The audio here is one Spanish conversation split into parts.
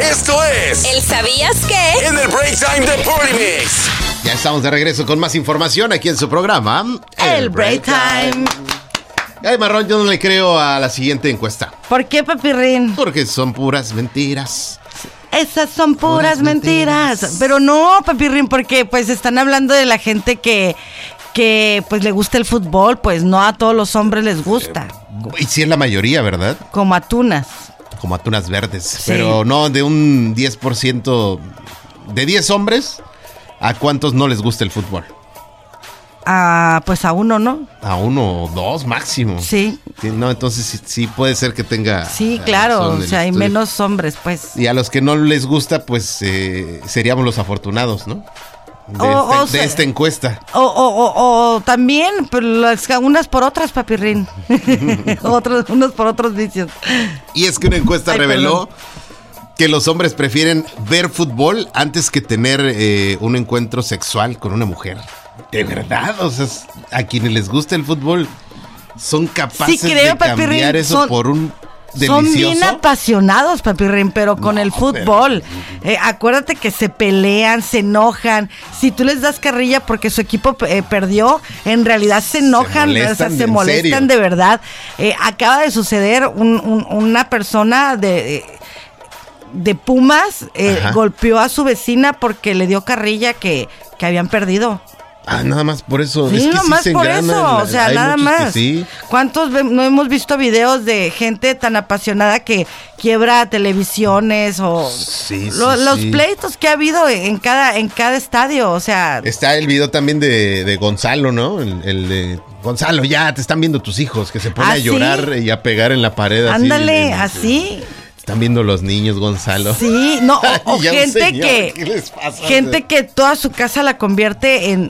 Esto es ¿El sabías qué? En el Break Time de Party Mix. Ya estamos de regreso con más información aquí en su programa, El Break Time. Ay, Marrón, yo no le creo a la siguiente encuesta. ¿Por qué, papirrín? Porque son puras mentiras. Esas son puras mentiras. Pero no, papirrín, porque pues están hablando de la gente que pues le gusta el fútbol, pues no a todos los hombres les gusta. Y sí es la mayoría, ¿verdad? Como a tunas. Como atunas verdes. Sí. Pero no, de un 10%, de 10 hombres, ¿a cuántos no les gusta el fútbol? Pues a uno, ¿no? A 1 o 2 máximo. Sí. Sí, no, entonces sí puede ser que tenga. Sí, claro, razón o el sea, hay estudio. menos hombres, pues. Y a los que no les gusta, pues seríamos los afortunados, ¿no? De esta encuesta. O también, pero unas por otras, papirrín. Unos por otros vicios. Y es que una encuesta reveló que los hombres prefieren ver fútbol antes que tener un encuentro sexual con una mujer. De verdad, o sea, a quienes les gusta el fútbol son capaces de cambiar eso por un delicioso. Son bien apasionados, papirrín, pero con el fútbol. Acuérdate que se pelean, se enojan. Si tú les das carrilla porque su equipo perdió, en realidad se enojan, se molestan de verdad. Acaba de suceder una persona de Pumas golpeó a su vecina porque le dio carrilla que habían perdido. Nada más por eso. Sí, es que nomás sí se por enganan. eso, o sea, Hay nada muchos más. que sí. ¿Cuántos no hemos visto videos de gente tan apasionada que quiebra televisiones o los pleitos que ha habido en cada estadio? O sea, está el video también de Gonzalo, ¿no? El de Gonzalo, ya te están viendo tus hijos, que se pone a llorar y a pegar en la pared. Ándale, así. Están viendo los niños, Gonzalo. Sí, no, o gente ¿qué les pasa? que toda su casa la convierte en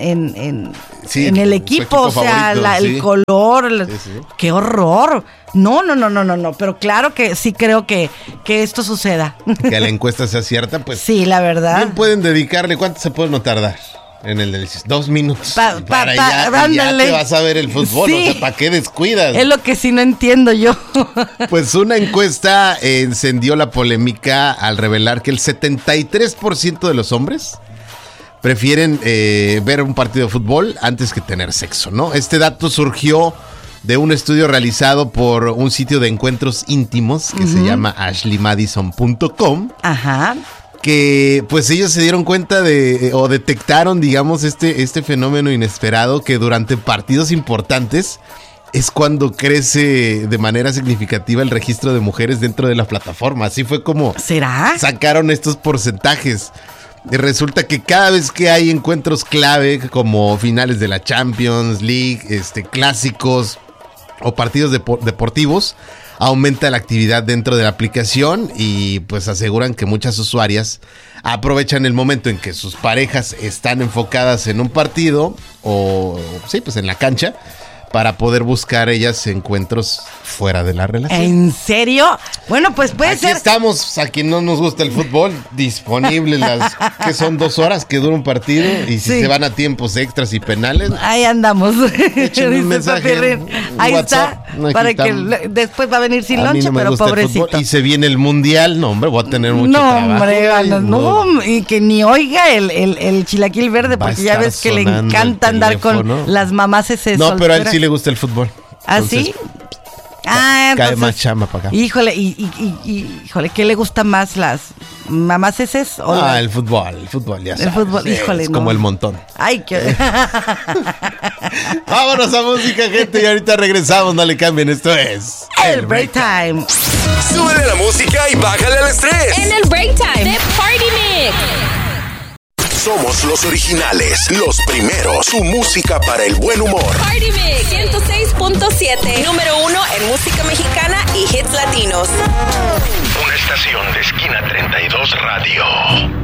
el equipo, o sea, favorito, el color, sí. ¡Qué horror! No, pero claro que sí creo que esto suceda. Que la encuesta sea cierta, pues. Sí, la verdad. Bien pueden dedicarle, ¿cuánto se puede no tardar? En el del 2 minutos. Ya te vas a ver el fútbol, sí. O sea, ¿para qué descuidas? Es lo que sí no entiendo yo. Pues una encuesta encendió la polémica al revelar que el 73% de los hombres prefieren ver un partido de fútbol antes que tener sexo, ¿no? Este dato surgió de un estudio realizado por un sitio de encuentros íntimos que se llama ashleymadison.com. Ajá. Que pues ellos se dieron cuenta o detectaron, digamos, este fenómeno inesperado que durante partidos importantes es cuando crece de manera significativa el registro de mujeres dentro de la plataforma. Así fue como sacaron estos porcentajes. Y resulta que cada vez que hay encuentros clave como finales de la Champions League, clásicos o partidos deportivos, aumenta la actividad dentro de la aplicación y pues aseguran que muchas usuarias aprovechan el momento en que sus parejas están enfocadas en un partido o pues en la cancha para poder buscar ellas encuentros fuera de la relación. ¿En serio? Bueno, pues puede ser. Aquí estamos, a quien no nos gusta el fútbol, disponibles que son 2 horas que dura un partido y si se van a tiempos extras y penales. Ahí andamos. Échenme un mensaje. Ahí WhatsApp, está. Para que después va a venir sin lonche, pero pobrecito. Y se viene el mundial, no hombre, voy a tener mucho trabajo. No, y que ni oiga el chilaquil verde, porque ya ves que le encanta andar con las mamás No, pero a él sí le gusta el fútbol. ¿Ah, sí? Cae entonces, más chamba para acá. Híjole, híjole, ¿qué le gusta más, las mamás heces? El fútbol, ya sabes. El fútbol, híjole, es como el montón. Ay, qué... Vámonos a música, gente, y ahorita regresamos, no le cambien, esto es... El Break Time. Súbele la música y bájale el estrés. En el Break Time de Party Mix. Somos los originales, los primeros, tu música para el buen humor. Party Mix 106.7, número 1 en música mexicana y hits latinos. Una estación de Esquina 32 Radio.